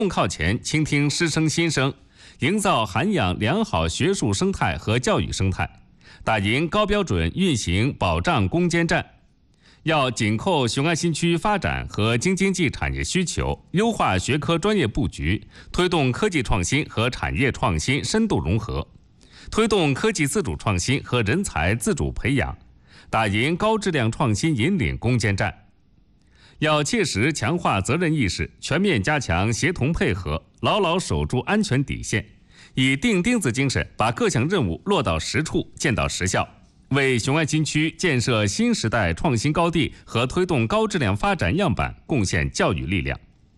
更靠前倾听师生心声，营造涵养良好学术生态和教育生态，打赢高标准运行保障攻坚战。要紧扣雄安新区发展和京津冀产业需求，优化学科专业布局，推动科技创新和产业创新深度融合，推动科技自主创新和人才自主培养，打赢高质量创新引领攻坚战。要切实强化责任意识，全面加强协同配合，牢牢守住安全底线，以钉钉子精神把各项任务落到实处，见到实效，为雄安新区建设新时代创新高地和推动高质量发展样板贡献教育力量。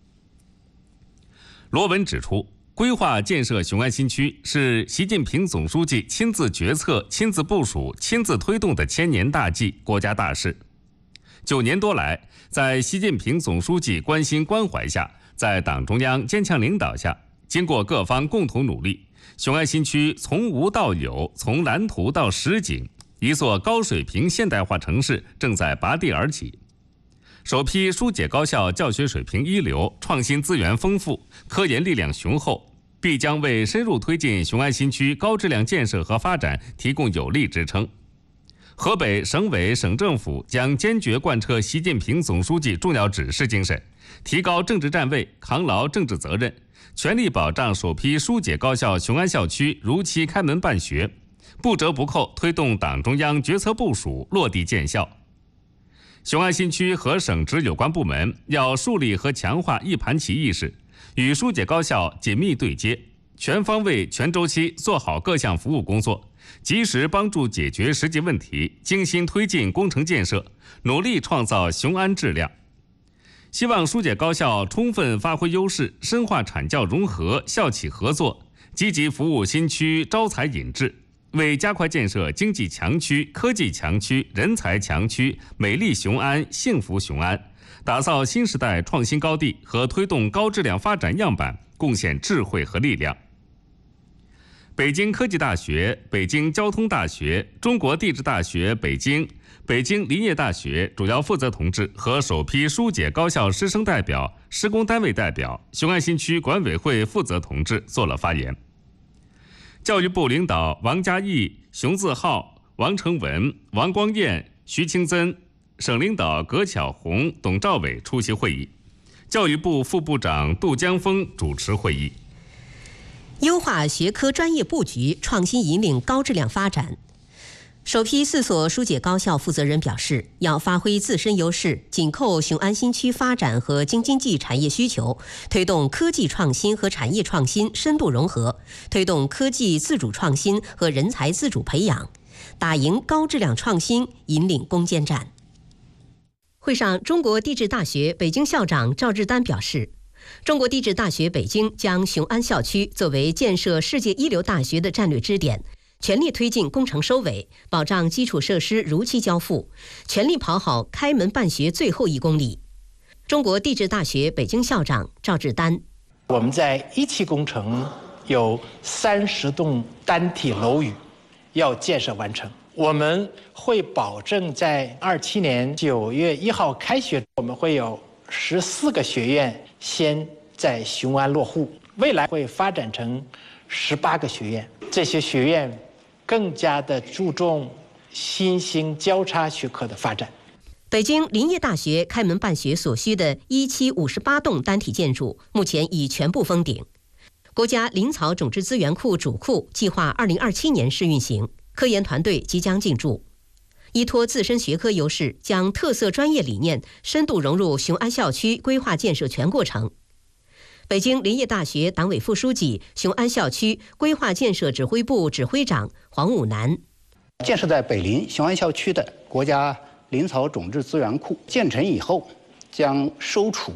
罗文指出，规划建设雄安新区是习近平总书记亲自决策、亲自部署、亲自推动的千年大计、国家大事。9年多来，在习近平总书记关心关怀下，在党中央坚强领导下，经过各方共同努力，雄安新区从无到有，从蓝图到实景，一座高水平现代化城市正在拔地而起。首批疏解高校教学水平一流，创新资源丰富，科研力量雄厚，必将为深入推进雄安新区高质量建设和发展提供有力支撑。河北省委省政府将坚决贯彻习近平总书记重要指示精神，提高政治站位，扛牢政治责任，全力保障首批疏解高校雄安校区如期开门办学，不折不扣推动党中央决策部署落地见效。雄安新区和省直有关部门要树立和强化一盘棋意识，与疏解高校紧密对接，全方位、全周期做好各项服务工作，及时帮助解决实际问题，精心推进工程建设，努力创造雄安质量。希望疏解高校充分发挥优势，深化产教融合、校企合作，积极服务新区招才引智，为加快建设经济强区、科技强区、人才强区、美丽雄安、幸福雄安，打造新时代创新高地和推动高质量发展样板贡献智慧和力量。北京科技大学、北京交通大学、中国地质大学北京、北京林业大学主要负责同志和首批疏解高校师生代表、施工单位代表、雄安新区管委会负责同志做了发言。教育部领导王嘉毅、熊自浩、王成文、王光彦、徐清增，省领导葛巧红、董兆伟出席会议，教育部副部长杜江峰主持会议。 优化学科专业布局，创新引领高质量发展。首批4所疏解高校负责人表示，要发挥自身优势，紧扣雄安新区发展和京津冀产业需求，推动科技创新和产业创新深度融合，推动科技自主创新和人才自主培养，打赢高质量创新引领攻坚战。会上，中国地质大学北京校长赵志丹表示，中国地质大学北京将雄安校区作为建设世界一流大学的战略支点，全力推进工程收尾，保障基础设施如期交付，全力跑好开门办学最后1公里。中国地质大学北京校长赵志丹： 我们在1期工程有30栋单体楼宇要建设完成，我们会保证在27年9月1号开学，我们会有14个学院先在雄安落户，未来会发展成18个学院。这些学院更加的注重新兴交叉学科的发展。 北京林业大学开门办学所需的1期58栋单体建筑，目前已全部封顶。国家林草种质资源库主库计划2027年试运行，科研团队即将进驻。依托自身学科优势，将特色专业理念深度融入雄安校区规划建设全过程。北京林业大学党委副书记、雄安校区规划建设指挥部指挥长黄武南： 建设在北林雄安校区的国家林草种质资源库建成以后，将收储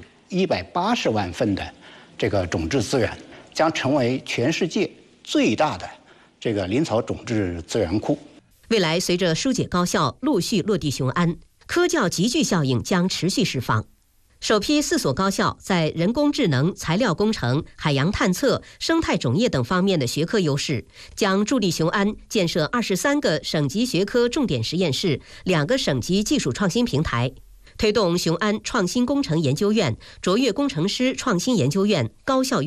180万份的这个种质资源，将成为全世界最大的这个林草种质资源库。 未来随着疏解高校陆续落地雄安，科教集聚效应将持续释放。首批4所高校在人工智能、材料工程、海洋探测、生态种业等方面的学科优势，将助力雄安建设23个省级学科重点实验室、2个省级技术创新平台， 推动雄安创新工程研究院、卓越工程师创新研究院高校